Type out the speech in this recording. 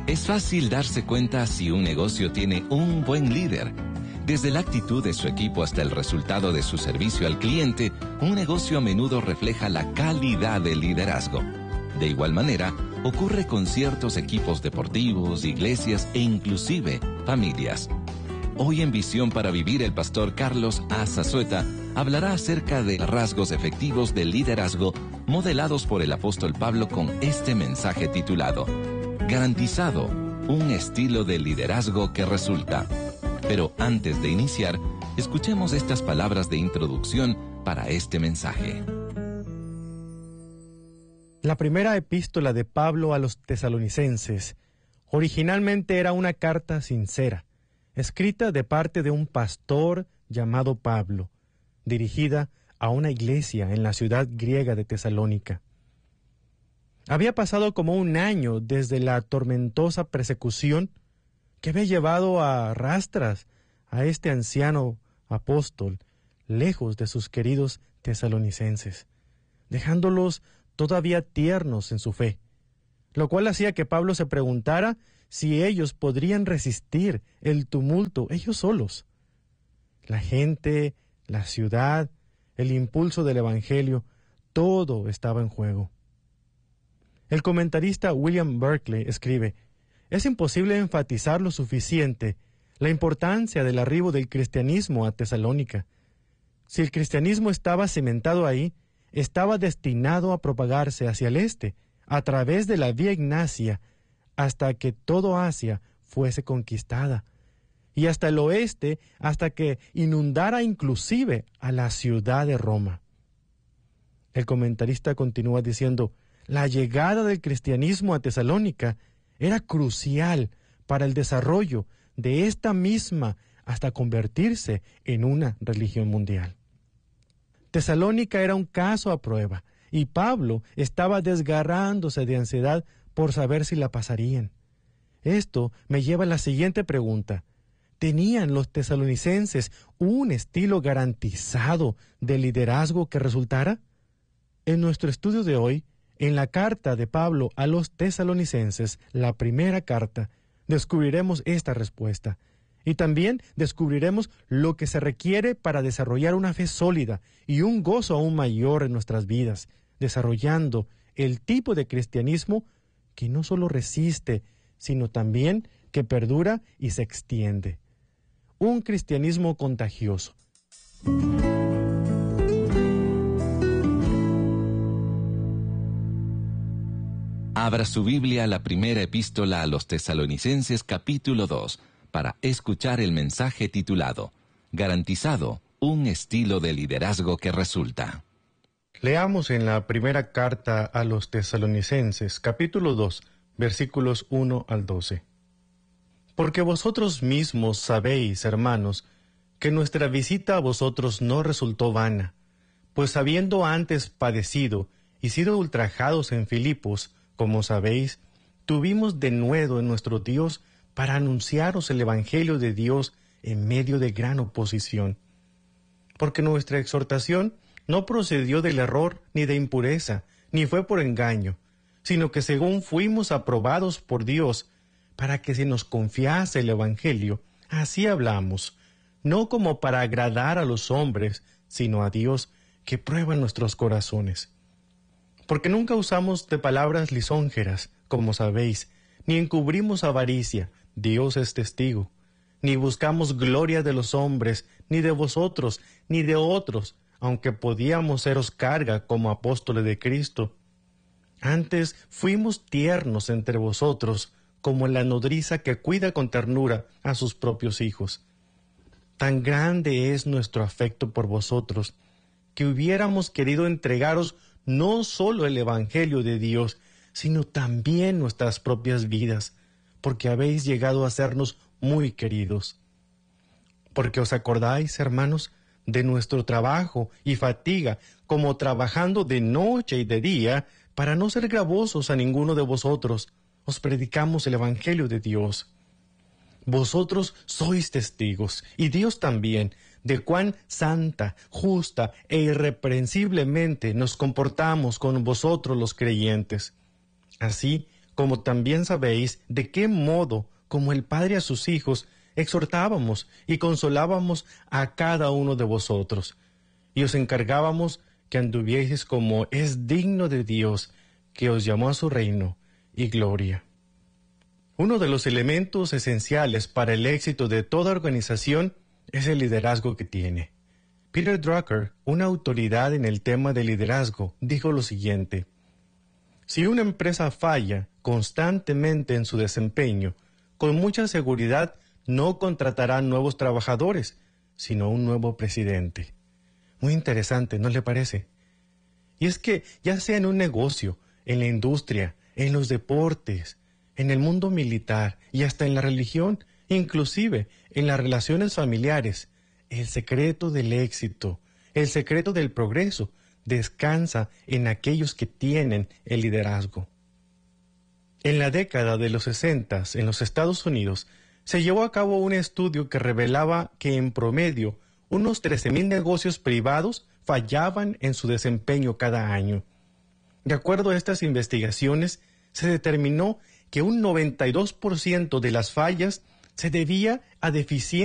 Es fácil darse cuenta si un negocio tiene un buen líder. Desde la actitud de su equipo hasta el resultado de su servicio al cliente, un negocio a menudo refleja la calidad del liderazgo. De igual manera, ocurre con ciertos equipos deportivos, iglesias e inclusive familias. Hoy en Visión para Vivir, el pastor Carlos A. Zazueta hablará acerca de rasgos efectivos del liderazgo modelados por el apóstol Pablo con este mensaje titulado Garantizado, un estilo de liderazgo que resulta. Pero antes de iniciar, escuchemos estas palabras de introducción para este mensaje. La primera epístola de Pablo a los tesalonicenses originalmente era una carta sincera, escrita de parte de un pastor llamado Pablo, dirigida a una iglesia en la ciudad griega de Tesalónica. Había pasado como un año desde la tormentosa persecución que había llevado a rastras a este anciano apóstol lejos de sus queridos tesalonicenses, dejándolos todavía tiernos en su fe, lo cual hacía que Pablo se preguntara si ellos podrían resistir el tumulto ellos solos. La gente, la ciudad, el impulso del Evangelio, todo estaba en juego. El comentarista William Berkeley escribe: es imposible enfatizar lo suficiente la importancia del arribo del cristianismo a Tesalónica. Si el cristianismo estaba cimentado ahí, estaba destinado a propagarse hacia el este, a través de la vía Ignacia, hasta que todo Asia fuese conquistada, y hasta el oeste, hasta que inundara inclusive a la ciudad de Roma. El comentarista continúa diciendo: la llegada del cristianismo a Tesalónica era crucial para el desarrollo de esta misma hasta convertirse en una religión mundial. Tesalónica era un caso a prueba, y Pablo estaba desgarrándose de ansiedad por saber si la pasarían. Esto me lleva a la siguiente pregunta: ¿tenían los tesalonicenses un estilo garantizado de liderazgo que resultara? En nuestro estudio de hoy, en la carta de Pablo a los tesalonicenses, la primera carta, descubriremos esta respuesta. Y también descubriremos lo que se requiere para desarrollar una fe sólida y un gozo aún mayor en nuestras vidas, desarrollando el tipo de cristianismo que no solo resiste, sino también que perdura y se extiende. Un cristianismo contagioso. Abra su Biblia a la primera epístola a los tesalonicenses capítulo 2 para escuchar el mensaje titulado Garantizado, un estilo de liderazgo que resulta. Leamos en la primera carta a los tesalonicenses capítulo 2, versículos 1 al 12. Porque vosotros mismos sabéis, hermanos, que nuestra visita a vosotros no resultó vana, pues habiendo antes padecido y sido ultrajados en Filipos, como sabéis, tuvimos denuedo en nuestro Dios para anunciaros el Evangelio de Dios en medio de gran oposición. Porque nuestra exhortación no procedió del error ni de impureza, ni fue por engaño, sino que según fuimos aprobados por Dios, para que se nos confiase el Evangelio, así hablamos, no como para agradar a los hombres, sino a Dios, que prueba nuestros corazones. Porque nunca usamos de palabras lisonjeras, como sabéis, ni encubrimos avaricia, Dios es testigo, ni buscamos gloria de los hombres, ni de vosotros, ni de otros, aunque podíamos seros carga como apóstoles de Cristo. Antes fuimos tiernos entre vosotros, como la nodriza que cuida con ternura a sus propios hijos. Tan grande es nuestro afecto por vosotros, que hubiéramos querido entregaros no solo el Evangelio de Dios, sino también nuestras propias vidas, porque habéis llegado a sernos muy queridos. Porque os acordáis, hermanos, de nuestro trabajo y fatiga, como trabajando de noche y de día, para no ser gravosos a ninguno de vosotros, os predicamos el Evangelio de Dios. Vosotros sois testigos, y Dios también, de cuán santa, justa e irreprensiblemente nos comportamos con vosotros los creyentes. Así como también sabéis de qué modo, como el Padre a sus hijos, exhortábamos y consolábamos a cada uno de vosotros, y os encargábamos que anduvieseis como es digno de Dios, que os llamó a su reino y gloria. Uno de los elementos esenciales para el éxito de toda organización es el liderazgo que tiene. Peter Drucker, una autoridad en el tema de liderazgo, dijo lo siguiente: si una empresa falla constantemente en su desempeño, con mucha seguridad no contratará nuevos trabajadores, sino un nuevo presidente. Muy interesante, ¿no le parece? Y es que ya sea en un negocio, en la industria, en los deportes, en el mundo militar y hasta en la religión, inclusive en las relaciones familiares, el secreto del éxito, el secreto del progreso, descansa en aquellos que tienen el liderazgo. En la década de los 60, en los Estados Unidos, se llevó a cabo un estudio que revelaba que en promedio unos 13,000 negocios privados fallaban en su desempeño cada año. De acuerdo a estas investigaciones, se determinó que un 92% de las fallas se debía a deficiencias